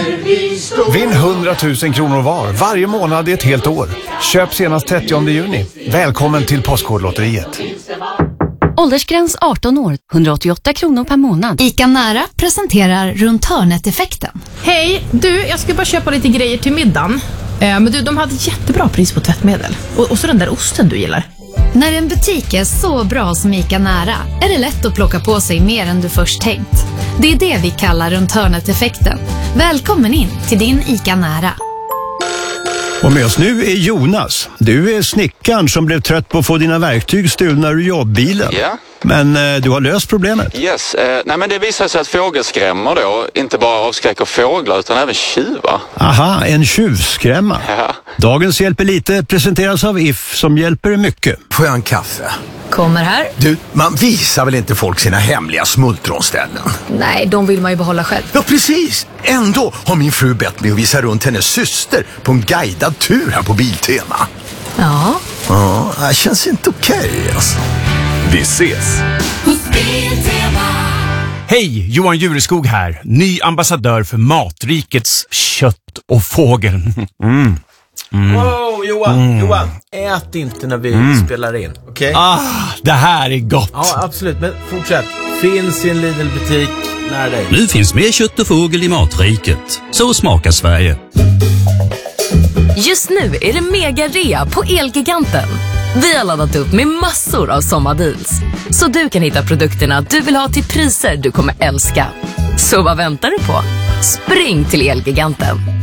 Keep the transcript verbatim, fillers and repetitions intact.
Vinn hundratusen kronor var varje månad i ett helt år. Köp senast trettionde juni. Välkommen till Postkodlotteriet. Åldersgräns arton år, hundraåttioåtta kronor per månad. ICA Nära presenterar runt hörnet-effekten. Hej, du, jag ska bara köpa lite grejer till middagen. Eh, men du, de hade jättebra pris på tvättmedel. Och, och så den där osten du gillar. När en butik är så bra som ICA Nära är det lätt att plocka på sig mer än du först tänkt. Det är det vi kallar runt hörnet-effekten. Välkommen in till din ICA Nära. Och med oss nu är Jonas. Du är snickaren som blev trött på att få dina verktyg stulna ur jobbbilen. Ja. Men eh, du har löst problemet. Yes. Eh, nej men det visar sig att fågelskrämmor då inte bara avskräcker fåglar utan även tjuvar. Aha, en tjuvskrämma. Ja. Dagens hjälper lite presenteras av If som hjälper mycket. Får jag en kaffe? Kommer här. Du, man visar väl inte folk sina hemliga smultronställen? Nej, de vill man ju behålla själv. Ja, precis. Ändå har min fru bett mig att visa runt hennes syster på en guidad tur här på Biltema. Ja. Ja, det känns inte okej alltså. Vi ses! Hej, Johan Jureskog här. Ny ambassadör för Matrikets kött och fågel. Mm. Mm. Wow, Johan, mm. Johan, ät inte när vi mm. spelar in, okej? Okay? Ah, det här är gott. Ja, absolut, men fortsätt. Finns i en Lidl-butik nära dig. Nu finns mer kött och fågel i Matriket. Så smakar Sverige. Just nu är det mega rea på Elgiganten. Vi har laddat upp med massor av sommardeals. Så du kan hitta produkterna du vill ha till priser du kommer älska. Så vad väntar du på? Spring till Elgiganten.